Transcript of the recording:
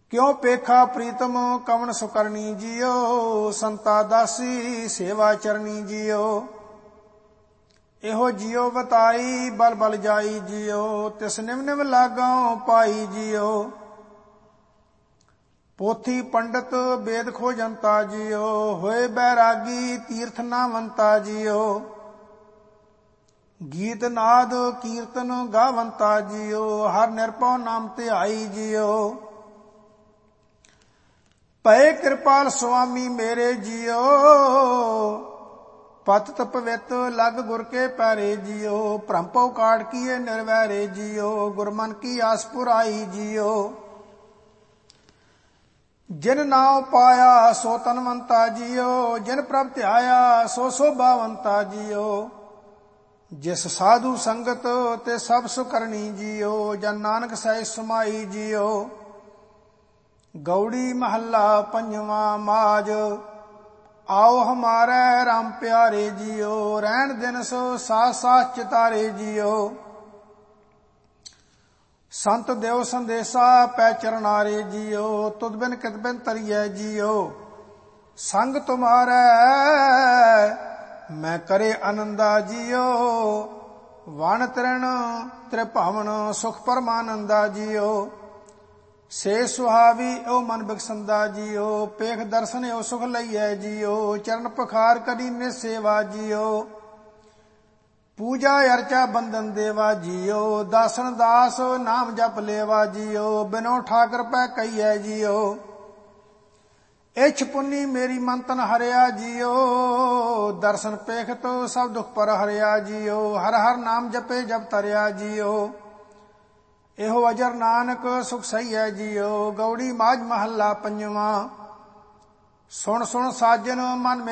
ਕਿਉ ਪੇਖਾ ਪ੍ਰੀਤਮ ਕਵਣ ਸੁਕਰਨੀ ਜੀਓ, ਸੰਤਾ ਦਾਸੀ ਸੇਵਾ ਚਰਨੀ ਜੀਓ। ਇਹੋ ਜਿਉ ਬਤਾਈ ਬਲ ਬਲ ਜਾਈ ਜੀਓ, ਤਿਸ ਨਿਮ ਨਿਮ ਲਾਗਾਂ ਪਾਈ ਜੀਓ। ਪੋਥੀ ਪੰਡਤ ਵੇਦ ਖੋਜੰਤਾ ਜੀਓ, ਹੋਏ ਬੈਰਾਗੀ ਤੀਰਥ ਨਾਵੰਤਾ ਜੀਓ। ਗੀਤ ਨਾਦ ਕੀਰਤਨ ਗਾਵੰਤਾ ਜੀਓ, ਹਰ ਨਿਰਭਉ ਨਾਮ ਧਿਆਈ ਜੀਓ। ਪਏ ਕਿਰਪਾਲ ਸੁਆਮੀ ਮੇਰੇ ਜੀਓ, ਪਤਿਤ ਪਵਿੱਤ ਲਗ ਗੁਰ ਕੇ ਪੈਰੇ ਜੀਓ। ਭ੍ਰਮ ਭਉ ਕਾਟ ਕੀਏ ਨਿਰਵੈਰੇ ਜੀਓ, ਗੁਰਮਨ ਕੀ ਆਸ ਪੁਰਾਈ ਜੀਓ। ਜਿਨ ਨਾਉ ਪਾਇਆ ਸੋ ਤਨਵੰਤਾ ਜੀਓ, ਜਿਨ ਪ੍ਰਭ ਧਿਆਇਆ ਸੋ ਸੋਭਾਵੰਤਾ ਜੀਓ। ਜਿਸ ਸਾਧੂ ਸੰਗਤ ਤੇ ਸਭ ਸੁਕਰਣੀ ਜੀਓ, ਜਨ ਨਾਨਕ ਸਹਿ ਸਮਾਈ ਜੀਓ। ਗੌੜੀ ਮਹੱਲਾ ਪੰਜਵਾਂ ਮਾਜ, ਆਓ ਹਮਾਰੇ ਰਾਮ ਪਿਆਰੇ ਜੀਓ। ਰਹਿਣ ਦਿਨ ਸੋ ਸਾਥ ਸਾਥ ਚਿਤਾਰੇ ਜੀਓ। ਸੰਤ ਦੇਵ ਸੰਦੇਸ਼ਾ ਪੈ ਚਰਨਾਰੇ ਜੀਓ, ਤੁਧ ਬਿਨ ਕਿਤ ਬਿਨ ਤਰੀਐ ਜੀਓ। ਸੰਗ ਤੁਮਾਰੇ ਮੈਂ ਕਰੇ ਆਨੰਦਾ ਜੀਓ, ਵਣ ਤ੍ਰਿਣ ਤ੍ਰਿਭਵਨ ਸੁਖ ਪਰਮਾਨੰਦਾ ਜੀਓ। ਸੇ ਸੁਹਾਵੀ ਓ ਮਨ ਬਿਕਸੰਦਾ ਜੀਓ, ਪੇਖ ਦਰਸ਼ਨ ਓ ਸੁਖ ਲਈਐ ਜੀਓ। ਚਰਨ ਪਖਾਰ ਕਰੀ ਨਿ ਸੇਵਾ ਜੀਓ, ਪੂਜਾ ਅਰਚਾ ਬੰਦਨ ਦੇਵਾ ਜੀਓ। ਦਾਸਨ ਦਾਸ ਨਾਮ ਜਪ ਲੇਵਾ ਜੀਓ, ਬਿਨੋ ਠਾਕਰ ਪੈ ਕਹੀਐ ਜੀਓ। ਇਛ ਪੁੰਨੀ ਮੇਰੀ ਮਨ ਤਨ ਹਰਿਆ ਜੀਓ, ਦਰਸ਼ਨ ਪੇਖ ਤੋ ਸਭ ਦੁਖ ਪਰ ਹਰਿਆ ਜੀਓ। ਹਰ ਹਰ ਨਾਮ ਜਪੇ ਜਪ ਤਰਿਆ ਜੀਓ, ਇਹੋ ਅਜਰ ਨਾਨਕ ਸੁਖ ਸਹੀਐ ਜੀਓ। ਗੌੜੀ ਮਾਝ ਮਹੱਲਾ ਪੰਜਵਾਂ। ਸੁਣ ਸੁਣ ਸਾਜਨ ਮਨ